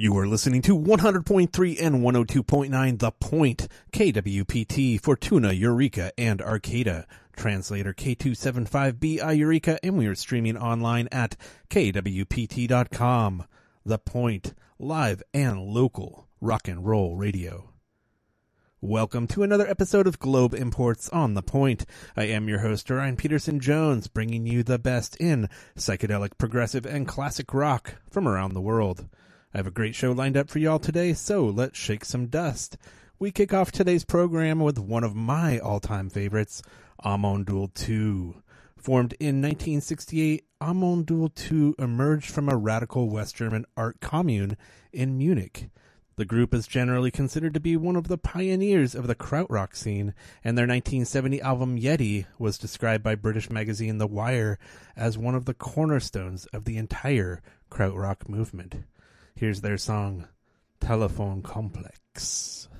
You are listening to 100.3 and 102.9 The Point, KWPT, Fortuna, Eureka, and Arcata. Translator K275BI Eureka, and we are streaming online at kwpt.com. The Point, live and local rock and roll radio. Welcome to another episode of Globe Imports on The Point. I am your host, Ryan Peterson Jones, bringing you the best in psychedelic, progressive, and classic rock from around the world. I have a great show lined up for y'all today, so let's shake some dust. We kick off today's program with one of my all-time favorites, Amon Düül II. Formed in 1968, Amon Düül II emerged from a radical West German art commune in Munich. The group is generally considered to be one of the pioneers of the krautrock scene, and their 1970 album Yeti was described by British magazine The Wire as one of the cornerstones of the entire krautrock movement. Here's their song, Telephone Complex.